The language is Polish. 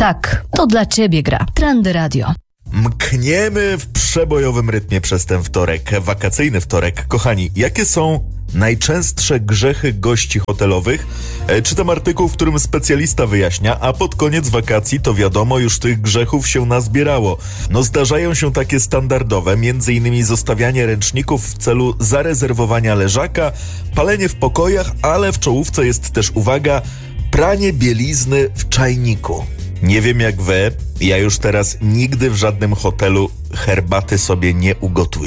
Tak, to dla ciebie gra. Trendy Radio. Mkniemy w przebojowym rytmie przez ten wtorek, wakacyjny wtorek. Kochani, jakie są najczęstsze grzechy gości hotelowych? Czytam artykuł, w którym specjalista wyjaśnia, a pod koniec wakacji to wiadomo, już tych grzechów się nazbierało. Zdarzają się takie standardowe, m.in. zostawianie ręczników w celu zarezerwowania leżaka, palenie w pokojach, ale w czołówce jest też, uwaga, pranie bielizny w czajniku. Nie wiem jak wy, ja już teraz nigdy w żadnym hotelu herbaty sobie nie ugotuję.